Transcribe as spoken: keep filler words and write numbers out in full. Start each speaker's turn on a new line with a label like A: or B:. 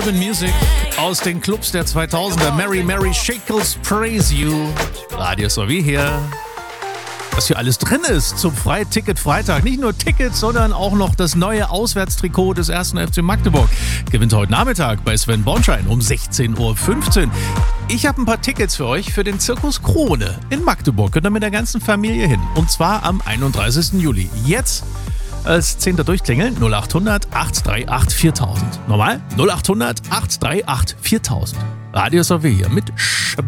A: Urban Music aus den Clubs der zweitausender. Mary Mary Shekels Praise You. Radio S O W hier. Was hier alles drin ist zum Freiticket-Freitag. Nicht nur Tickets, sondern auch noch das neue Auswärtstrikot des ersten F C Magdeburg. Gewinnt heute Nachmittag bei Sven Bornschein um sechzehn Uhr fünfzehn. Ich habe ein paar Tickets für euch für den Zirkus Krone in Magdeburg. Könnt ihr mit der ganzen Familie hin. Und zwar am einunddreißigsten Juli. Jetzt als Zehnter durchklingeln. null acht hundert acht drei acht viertausend. Nochmal null acht hundert acht drei acht viertausend. Radio S O W hier mit Sch